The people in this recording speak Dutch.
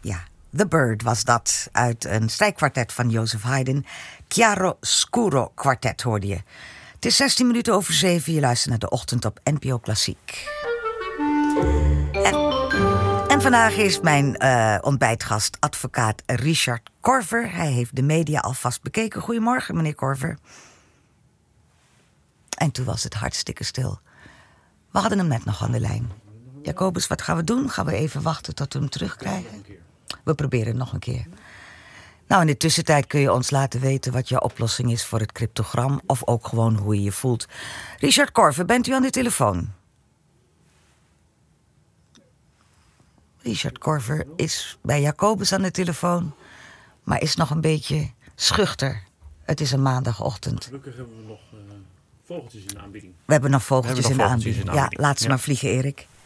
Ja, The Bird was dat, uit een strijkkwartet van Joseph Haydn. Chiaro Scuro kwartet hoorde je. Het is 16 minuten over 7, je luistert naar de ochtend op NPO Klassiek. En vandaag is mijn ontbijtgast advocaat Richard Korver. Hij heeft de media alvast bekeken. Goedemorgen, meneer Korver. En toen was het hartstikke stil. We hadden hem net nog aan de lijn. Jacobus, wat gaan we doen? Gaan we even wachten tot we hem terugkrijgen? We proberen het nog een keer. Nou, in de tussentijd kun je ons laten weten wat jouw oplossing is voor het cryptogram. Of ook gewoon hoe je je voelt. Richard Korver, bent u aan de telefoon? Richard Korver is bij Jacobus aan de telefoon. Maar is nog een beetje schuchter. Het is een maandagochtend. Gelukkig hebben we nog vogeltjes in de aanbieding. We hebben nog vogeltjes in de aanbieding. Ja, laat ze maar vliegen, Erik.